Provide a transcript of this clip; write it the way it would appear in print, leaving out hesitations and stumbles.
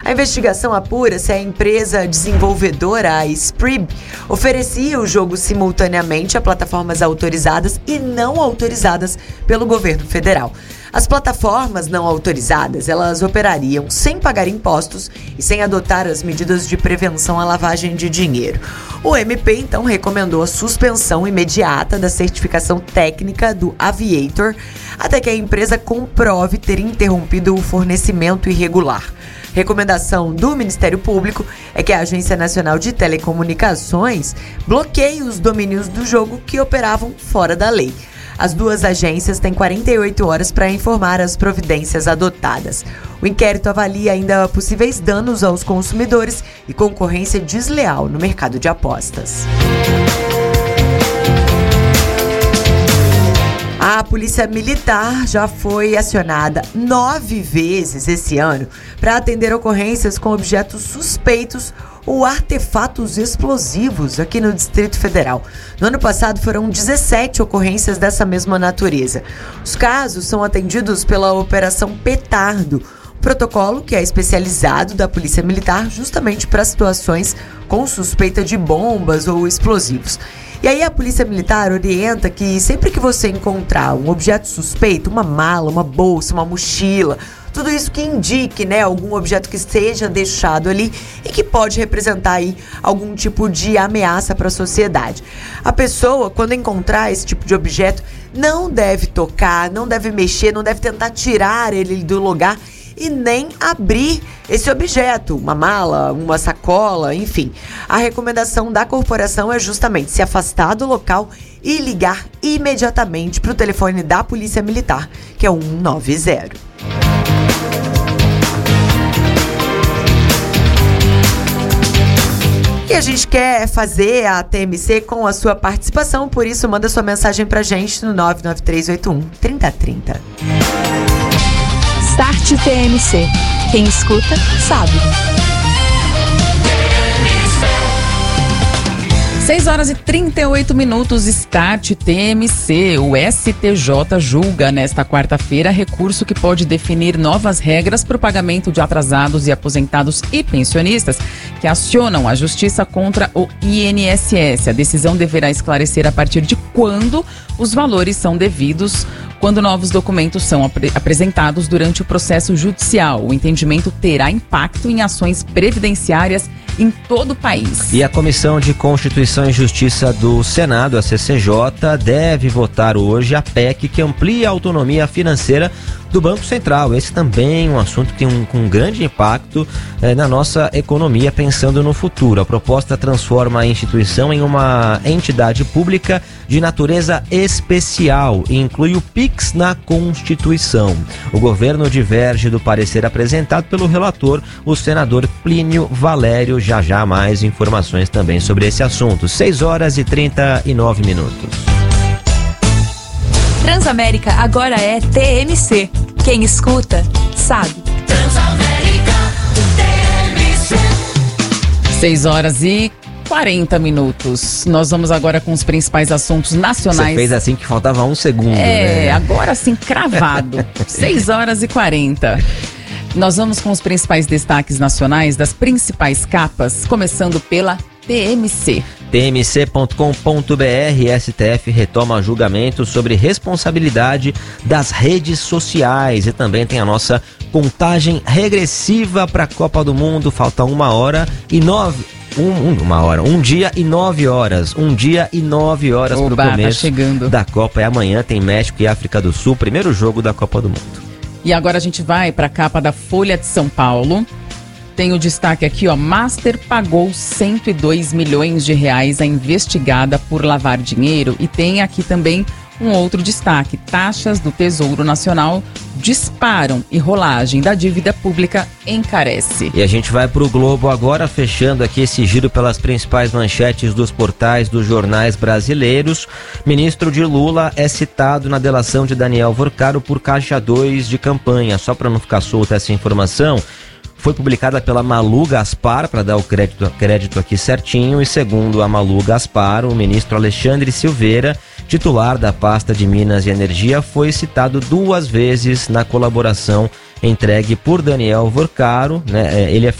A investigação apura se a empresa desenvolvedora, a Spree, oferecia o jogo simultaneamente a plataformas autorizadas e não autorizadas pelo governo federal. As plataformas não autorizadas, elas operariam sem pagar impostos e sem adotar as medidas de prevenção à lavagem de dinheiro. O MP, então, recomendou a suspensão imediata da certificação técnica do Aviator até que a empresa comprove ter interrompido o fornecimento irregular. Recomendação do Ministério Público é que a Agência Nacional de Telecomunicações bloqueie os domínios do jogo que operavam fora da lei. As duas agências têm 48 horas para informar as providências adotadas. O inquérito avalia ainda possíveis danos aos consumidores e concorrência desleal no mercado de apostas. A Polícia Militar já foi acionada 9 vezes esse ano para atender ocorrências com objetos suspeitos ou artefatos explosivos aqui no Distrito Federal. No ano passado foram 17 ocorrências dessa mesma natureza. Os casos são atendidos pela Operação Petardo, protocolo que é especializado da Polícia Militar justamente para situações com suspeita de bombas ou explosivos. E aí a Polícia Militar orienta que sempre que você encontrar um objeto suspeito, uma mala, uma bolsa, uma mochila, tudo isso que indique, algum objeto que seja deixado ali e que pode representar aí algum tipo de ameaça para a sociedade. A pessoa, quando encontrar esse tipo de objeto, não deve tocar, não deve mexer, não deve tentar tirar ele do lugar e nem abrir esse objeto, uma mala, uma sacola, enfim. A recomendação da corporação é justamente se afastar do local e ligar imediatamente para o telefone da Polícia Militar, que é o 190. E a gente quer fazer a TMC com a sua participação, por isso manda sua mensagem pra gente no 99381-3030. Start TMC. Quem escuta, sabe. 6h38, Start TMC. O STJ julga nesta quarta-feira recurso que pode definir novas regras para o pagamento de atrasados e aposentados e pensionistas que acionam a justiça contra o INSS. A decisão deverá esclarecer a partir de quando os valores são devidos, quando novos documentos são apresentados durante o processo judicial. O entendimento terá impacto em ações previdenciárias em todo o país. E a Comissão de Constituição e Justiça do Senado, a CCJ, deve votar hoje a PEC que amplia a autonomia financeira do Banco Central. Esse também é um assunto que tem um grande impacto na nossa economia, pensando no futuro. A proposta transforma a instituição em uma entidade pública de natureza especial e inclui o PIX na Constituição. O governo diverge do parecer apresentado pelo relator, o senador Plínio Valério. Já mais informações também sobre esse assunto. 6h39. Transamérica agora é TMC. Quem escuta, sabe. Transamérica, TMC. 6h40. Nós vamos agora com os principais assuntos nacionais. Você fez assim que faltava um segundo, né? Agora sim, cravado. 6h40. Nós vamos com os principais destaques nacionais das principais capas, começando pela TMC. TMC.com.br. STF retoma julgamento sobre responsabilidade das redes sociais e também tem a nossa contagem regressiva para a Copa do Mundo. Falta 1 dia e 9 horas. 1 dia e 9 horas para o começo da Copa. Amanhã tem México e África do Sul, primeiro jogo da Copa do Mundo. E agora a gente vai para a capa da Folha de São Paulo. Tem o destaque aqui, Master pagou 102 milhões de reais à investigada por lavar dinheiro. E tem aqui também um outro destaque. Taxas do Tesouro Nacional disparam e rolagem da dívida pública encarece. E a gente vai para o Globo agora, fechando aqui esse giro pelas principais manchetes dos portais dos jornais brasileiros. Ministro de Lula é citado na delação de Daniel Vorcaro por caixa 2 de campanha. Só para não ficar solta essa informação, foi publicada pela Malu Gaspar, para dar o crédito aqui certinho, e segundo a Malu Gaspar, o ministro Alexandre Silveira, titular da pasta de Minas e Energia, foi citado 2 vezes na colaboração entregue por Daniel Vorcaro, né? Ele